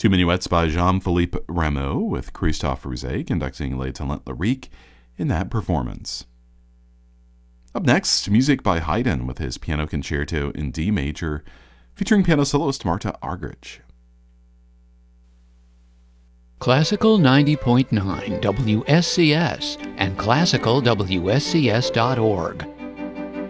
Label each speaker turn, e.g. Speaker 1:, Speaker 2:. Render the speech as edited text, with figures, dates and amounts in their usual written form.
Speaker 1: Two minuets by Jean-Philippe Rameau with Christophe Rouzet conducting Les Talents Lyriques in that performance. Up next, music by Haydn with his piano concerto in D major, featuring piano soloist Marta Argerich.
Speaker 2: Classical 90.9 WSCS and classicalwscs.org